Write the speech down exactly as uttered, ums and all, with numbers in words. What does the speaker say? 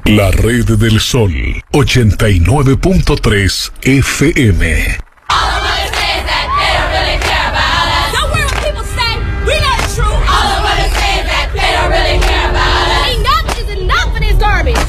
La Red del Sol, ochenta y nueve punto tres F M.